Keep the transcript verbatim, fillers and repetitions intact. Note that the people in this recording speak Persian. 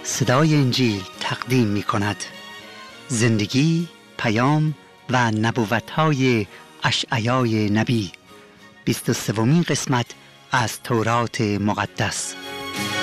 صدای انجیل تقدیم می کند زندگی، پیام و نبوت‌های اشعیای نبی، بیست و سومین قسمت از تورات مقدس.